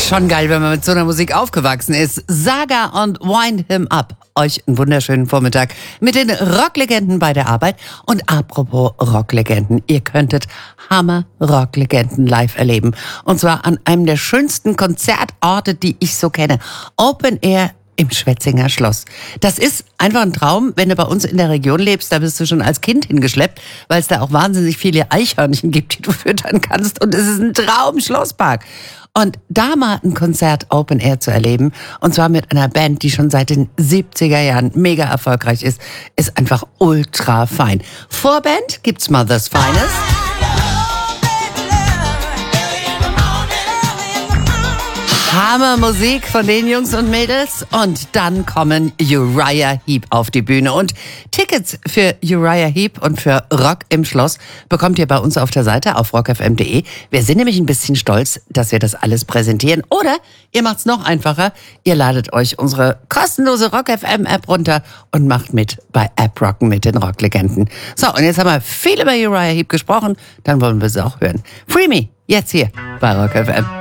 Schon geil, wenn man mit so einer Musik aufgewachsen ist. Saga und Wind Him Up. Euch einen wunderschönen Vormittag mit den Rocklegenden bei der Arbeit. Und apropos Rocklegenden, ihr könntet Hammer-Rocklegenden live erleben. Und zwar an einem der schönsten Konzertorte, die ich so kenne. Open Air im Schwetzinger Schloss. Das ist einfach ein Traum, wenn du bei uns in der Region lebst, da bist du schon als Kind hingeschleppt, weil es da auch wahnsinnig viele Eichhörnchen gibt, die du füttern kannst. Und es ist ein Traum-Schlosspark. Und da mal ein Konzert Open Air zu erleben, und zwar mit einer Band, die schon seit den 70er Jahren mega erfolgreich ist einfach ultra fein. Vorband gibt's Mother's Finest. Hammermusik von den Jungs und Mädels. Und dann kommen Uriah Heep auf die Bühne. Und Tickets für Uriah Heep und für Rock im Schloss bekommt ihr bei uns auf der Seite auf rockfm.de. Wir sind nämlich ein bisschen stolz, dass wir das alles präsentieren. Oder ihr macht's noch einfacher. Ihr ladet euch unsere kostenlose Rock-FM-App runter und macht mit bei App Rocken mit den Rocklegenden. So, und jetzt haben wir viel über Uriah Heep gesprochen. Dann wollen wir sie auch hören. Free Me, jetzt hier bei Rock FM.